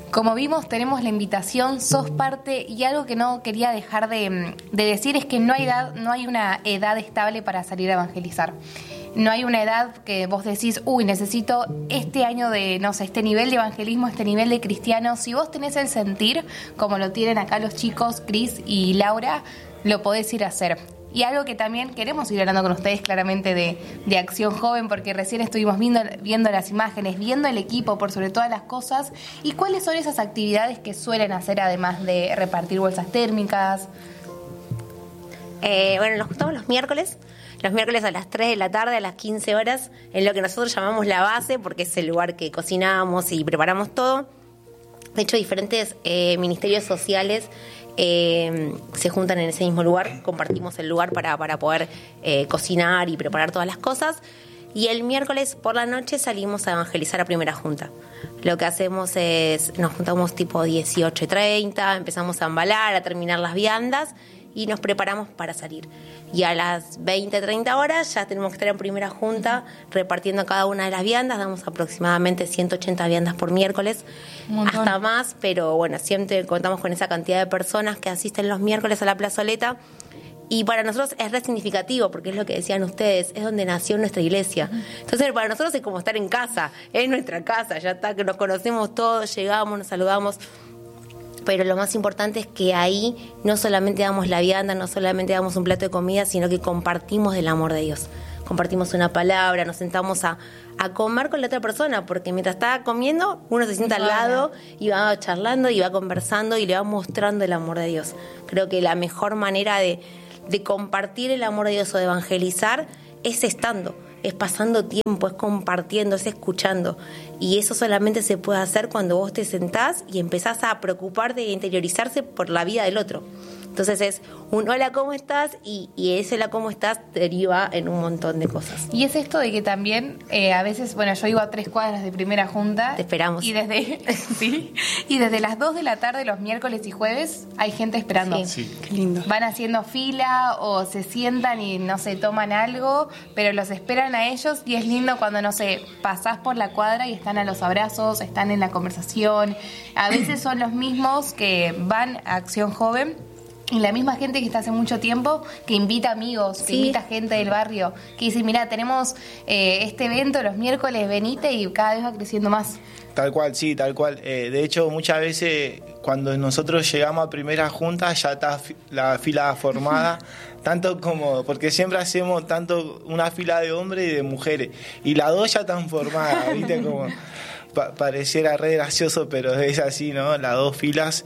Como vimos, tenemos la invitación, sos parte, y algo que no quería dejar de decir es que no hay una edad estable para salir a evangelizar. No hay una edad que vos decís, necesito este año de, este nivel de evangelismo, este nivel de cristiano. Si vos tenés el sentir, como lo tienen acá los chicos, Cris y Laura, lo podés ir a hacer. Y algo que también queremos ir hablando con ustedes claramente de Acción Joven, porque recién estuvimos viendo las imágenes, viendo el equipo por sobre todas las cosas, y cuáles son esas actividades que suelen hacer además de repartir bolsas térmicas. Nos juntamos los miércoles a las 3 de la tarde, a las 15 horas, en lo que nosotros llamamos la base, porque es el lugar que cocinamos y preparamos todo. De hecho, diferentes ministerios sociales se juntan en ese mismo lugar, compartimos el lugar para poder cocinar y preparar todas las cosas. Y el miércoles por la noche salimos a evangelizar a primera junta. Lo que hacemos es, nos juntamos tipo 18:30, empezamos a embalar, a terminar las viandas y nos preparamos para salir. Y a las 20:30 horas ya tenemos que estar en primera junta repartiendo cada una de las viandas. Damos aproximadamente 180 viandas por miércoles, hasta más, pero bueno, siempre contamos con esa cantidad de personas que asisten los miércoles a la plazoleta. Y para nosotros es re significativo, porque es lo que decían ustedes, es donde nació nuestra iglesia. Entonces para nosotros es como estar en casa, es nuestra casa, ya está, que nos conocemos todos, llegamos, nos saludamos. Pero lo más importante es que ahí no solamente damos la vianda, no solamente damos un plato de comida, sino que compartimos del amor de Dios. Compartimos una palabra, nos sentamos a comer con la otra persona, porque mientras está comiendo, uno se sienta al lado y va charlando y va conversando y le va mostrando el amor de Dios. Creo que la mejor manera de compartir el amor de Dios o de evangelizar es estando, es pasando tiempo, es compartiendo, es escuchando. Y eso solamente se puede hacer cuando vos te sentás y empezás a preocuparte e interiorizarse por la vida del otro. Entonces es un hola, ¿cómo estás? Y ese hola, ¿cómo estás? Deriva en un montón de cosas. Y es esto de que también a veces, yo iba a 3 cuadras de primera junta. Te esperamos. Y desde las 2 de la tarde los miércoles y jueves hay gente esperando. Sí. Qué lindo. Van haciendo fila o se sientan y toman algo, pero los esperan a ellos, y es lindo cuando, pasás por la cuadra y están a los abrazos, están en la conversación. A veces son los mismos que van a Acción Joven, y la misma gente que está hace mucho tiempo, que invita amigos, que invita gente del barrio, que dice, mirá, tenemos este evento los miércoles, venite, y cada vez va creciendo más. Tal cual, sí, tal cual. De hecho, muchas veces cuando nosotros llegamos a primera junta ya está la fila formada, tanto como, porque siempre hacemos tanto una fila de hombres y de mujeres, y las dos ya están formadas, ¿viste? Como pareciera re gracioso, pero es así, ¿no? Las 2 filas,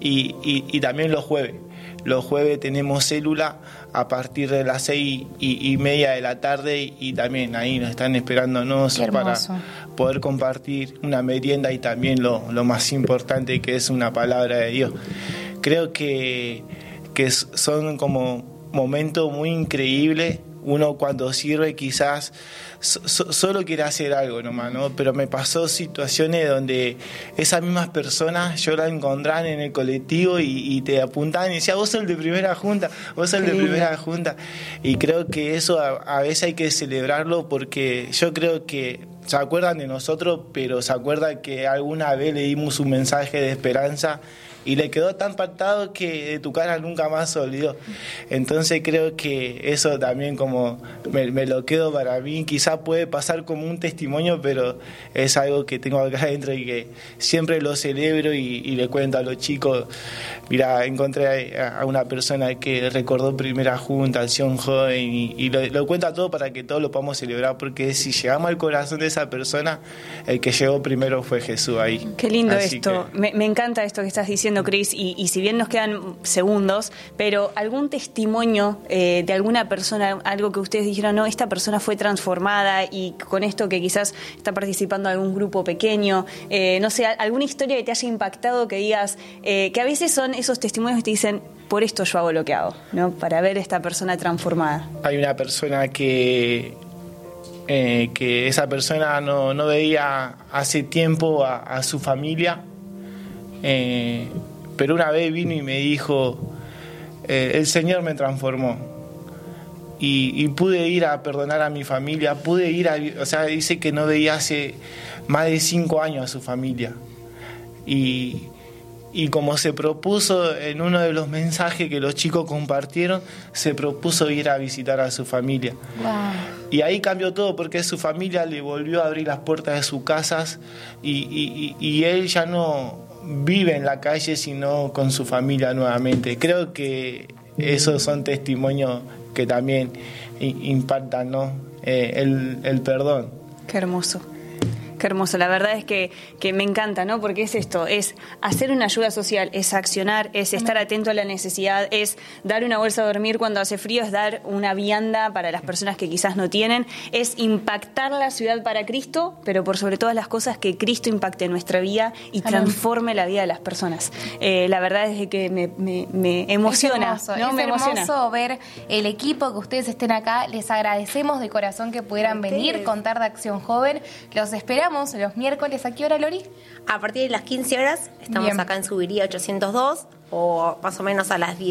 y también los jueves. Los jueves tenemos célula a partir de las 6:30 de la tarde, y también ahí nos están esperándonos para poder compartir una merienda y también lo más importante, que es una palabra de Dios. Creo que son como momentos muy increíbles. Uno cuando sirve quizás solo quiere hacer algo nomás, ¿no? Pero me pasó situaciones donde esas mismas personas yo las encontraban en el colectivo y te apuntaban y decían, vos sos el de primera junta, vos sos el de primera junta. Y creo que eso a veces hay que celebrarlo, porque yo creo que se acuerdan de nosotros, pero se acuerdan que alguna vez le dimos un mensaje de esperanza y le quedó tan pactado que de tu cara nunca más se olvidó. Entonces creo que eso también como me lo quedo para mí. Quizás puede pasar como un testimonio, pero es algo que tengo acá adentro y que siempre lo celebro y le cuento a los chicos. Mira, encontré a una persona que recordó primera junta, Acción Joven, y lo cuenta todo para que todos lo podamos celebrar, porque si llegamos al corazón de esa persona, el que llegó primero fue Jesús ahí. Qué lindo. Así esto. Me encanta esto que estás diciendo, Cris, y si bien nos quedan segundos, pero algún testimonio de alguna persona, algo que ustedes dijeron, no, esta persona fue transformada, y con esto que quizás está participando en algún grupo pequeño, no sé, alguna historia que te haya impactado, que digas, que a veces son esos testimonios que te dicen, por esto yo hago lo que hago, ¿no? Para ver esta persona transformada. Hay una persona que esa persona no veía hace tiempo a su familia, pero una vez vino y me dijo, el Señor me transformó, y pude ir a perdonar a mi familia, dice que no veía hace más de 5 años a su familia, Y como se propuso en uno de los mensajes que los chicos compartieron, se propuso ir a visitar a su familia. Wow. Y ahí cambió todo porque su familia le volvió a abrir las puertas de sus casas y él ya no vive en la calle sino con su familia nuevamente. Creo que esos son testimonios que también impactan, ¿no? El perdón. Qué hermoso. Qué hermoso, la verdad es que me encanta, ¿no? Porque es esto, es hacer una ayuda social, es accionar, es estar atento a la necesidad, es dar una bolsa a dormir cuando hace frío, es dar una vianda para las personas que quizás no tienen, es impactar la ciudad para Cristo, pero por sobre todas las cosas que Cristo impacte nuestra vida y transforme la vida de las personas. La verdad es que me emociona, es hermoso, ¿no? es Me emociona. hermoso ver el equipo, que ustedes estén acá. Les agradecemos de corazón que pudieran venir, contar de Acción Joven. Los esperamos los miércoles. ¿A qué hora, Lori? A partir de las 15 horas estamos Bien. acá en Subiría 802 o más o menos a las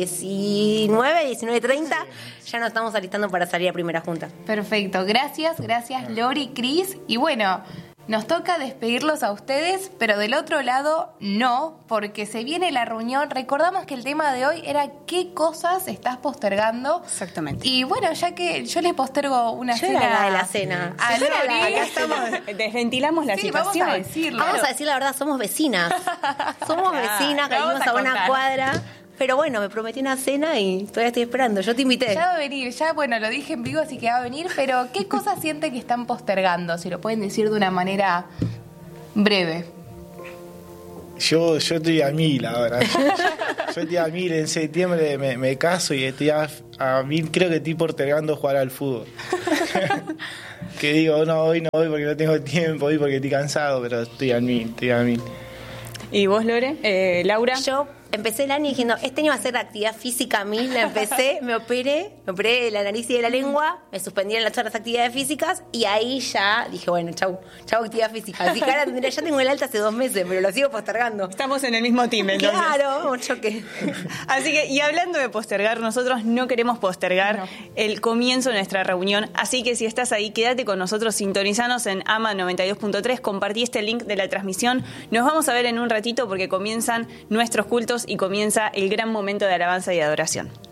19:30 ya nos estamos alistando para salir a primera junta. Perfecto, gracias Lori, Cris. Y bueno, nos toca despedirlos a ustedes, pero del otro lado no, porque se viene la reunión. Recordamos que el tema de hoy era qué cosas estás postergando. Exactamente. Y bueno, ya que yo les postergo una Yo cena. era la de la cena. A Yo era Lori. la- acá estamos. Desventilamos la Sí, situación. vamos a decirlo. Vamos a decir la verdad, somos vecinas. Somos Claro, vecinas, que lo vamos vivimos a a una contar. cuadra. Pero bueno, me prometí una cena y todavía estoy esperando. Yo te invité. Ya va a venir, ya bueno, lo dije en vivo, así que va a venir, pero ¿qué cosas sienten que están postergando? Si lo pueden decir de una manera breve. Yo estoy a 1000 ahora. Yo estoy a 1000. En septiembre me caso y estoy a 1000. Creo que estoy postergando jugar al fútbol. Que digo, no, hoy no voy porque no tengo tiempo, hoy porque estoy cansado, pero estoy a 1000. ¿Y vos, Lore? Laura. Yo empecé el año diciendo, este año va a ser actividad física a mí, la empecé, me operé de la nariz y de la lengua, me suspendieron las otras actividades físicas y ahí ya dije, bueno, chau actividad física. Así que ahora mira, ya tengo el alta hace 2 meses, pero lo sigo postergando. Estamos en el mismo team, entonces. Claro, un choque. Así que, y hablando de postergar, nosotros no queremos postergar el comienzo de nuestra reunión, así que si estás ahí, quédate con nosotros, sintonizanos en AMA 92.3, compartí este link de la transmisión, nos vamos a ver en un ratito porque comienzan nuestros cultos y comienza el gran momento de alabanza y adoración.